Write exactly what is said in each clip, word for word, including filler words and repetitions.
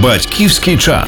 Батьківський чат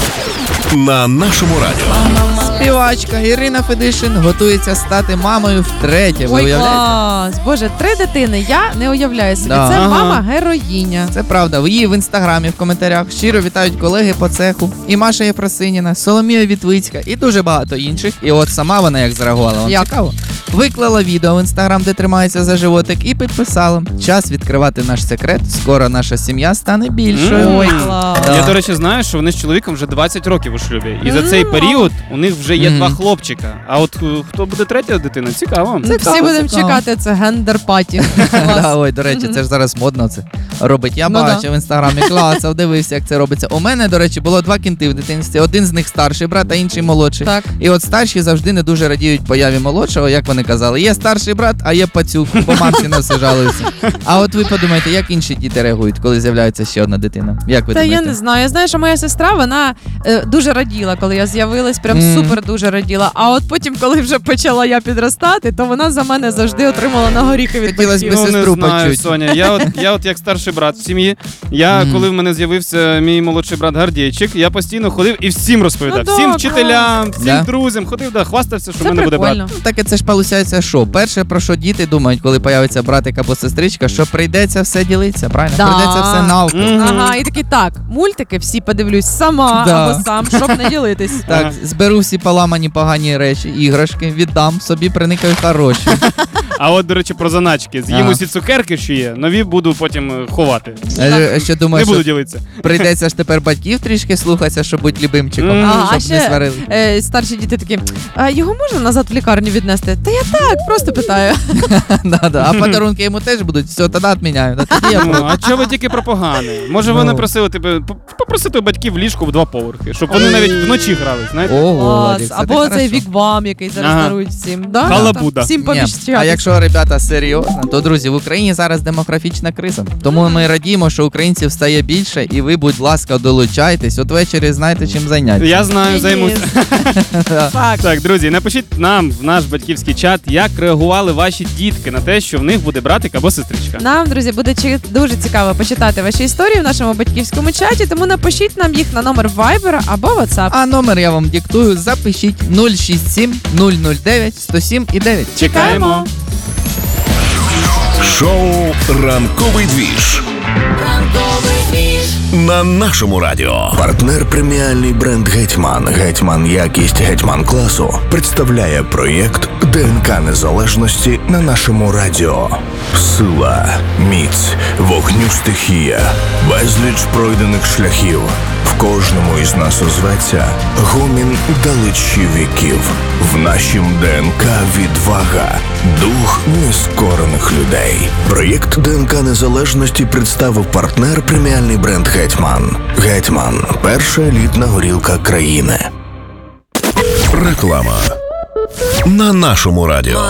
на нашому радіо. Співачка Ірина Федишин готується стати мамою втретє. Ви Ой, уявляєте? клас! Боже, три дитини, я не уявляю собі. Да. Це Ага. мама-героїня. Це правда. В її в інстаграмі в коментарях щиро вітають колеги по цеху. І Маша Єфросиніна, Соломія Вітвицька і дуже багато інших. І от сама вона як зреагувала. Вам Як? цікаво? Виклала відео в інстаграм, де тримається за животик, і підписала: час відкривати наш секрет. Скоро наша сім'я стане більшою. Ой, клас. Да. Я, до речі, знаю, що вони з чоловіком вже двадцять років у шлюбі. І за цей період у них вже є Мгм. два хлопчика. А от е, хто буде третя дитина, цікаво. Це всі будемо цікаво. чекати, це гендер-паті. Да, ой, до речі, це ж зараз модно це робить. Я Ну бачив да. в інстаграмі, класав, дивився, як це робиться. У мене, до речі, було два кінти в дитинстві. Один з них старший брат, а інший молодший. Так. І от старші завжди не дуже радіють появі молодшого, як вони казали. Є старший брат, а є пацюк, бо мамці на все жалуються. А от ви подумайте, як інші діти реагують, коли з'являється ще одна дитина? Як ви Та думаєте? я не знаю. Я знаю, що моя сестра, вона е, дуже раділа, коли я з'явилась, прям Мгм. супер дуже раділа. А от потім, коли вже почала я підростати, то вона за мене завжди отримала на горіхи від Хотілось батьків. би Ну, не сестру знаю, почуть. Соня. Я от, я от як старший брат в сім'ї. Я, Мгм. коли в мене з'явився мій молодший брат Гардійчик, я постійно ходив і всім розповідав. Ну, всім добре. вчителям, всім Да? друзям ходив, да, хвастався, що в Це мене буде брат. прикольно. Ну, таке це ж получається що? Перше, про що діти думають, коли появиться братик або сестричка, що прийдеться все ділитися, правильно? Да. Прийдеться все навпіл. Мгм. Ага, і такий, так, мультики всі подивлюсь сама Да. або сам, щоб не ділитись. Так, Ага. зберу всі поламані погані речі, іграшки, віддам, собі приникаю хороші. А от, до речі, про заначки. З'їм Ага. усі цукерки, що є, нові буду потім е, ховати. Е, Ще Не думаю, буду що ділитися. прийдеться ж тепер батьків трішки слухатися, щоб бути любимчиком, Мгм. Ага, а щоб не ще сварили. е, старші діти такі, а його можна назад в лікарню віднести? Та я так, просто питаю. Да-да. А подарунки йому теж будуть, все, тоді відміняю. Та тоді я Ну, проти. а чого ви тільки про погане? Може, Ну. вони просили тебе п- попросити батьків в ліжку в два поверхи, щоб вони навіть вночі грали, знаєте? Ого, Клас. Владик, це Або так цей хорошо. вікбам, який зараз Ага. дарують всім. Да? Халабуда. Всім Ні, поміщати. а якщо, ребята, серйозно, то, друзі, в Україні зараз демографічна криза. Тому ми радіємо, що українців стає більше, і ви, будь ласка, долучайтесь. От ввечері знаєте, чим зайнятися. Я знаю, Ні, займуся. Так. Так, друзі, напишіть нам в наш батьківський чат, як реагували ваші дітки на те, що в них буде братик або сестричка. Нам, друзі, буде чи- дуже цікаво почитати ваші історії в нашому батьківському чаті, тому напишіть нам їх на номер Viber або WhatsApp. А номер я вам диктую, запишіть нуль шість сім нуль нуль дев'ять сто сім і дев'ять. Чекаємо. Шоу «Ранковий двіж» на нашому радіо. Партнер преміальний бренд «Гетьман». «Гетьман» якість «Гетьман» класу представляє проєкт ДНК незалежності на нашому радіо. Сила, міць, вогню стихія, безліч пройдених шляхів. В кожному із нас озветься гомін далечі віків. В нашім ДНК відвага, дух нескорених людей. Проєкт ДНК незалежності представив партнер преміальний бренд «Гетьман». «Гетьман» – перша елітна горілка країни. Реклама на нашому радіо.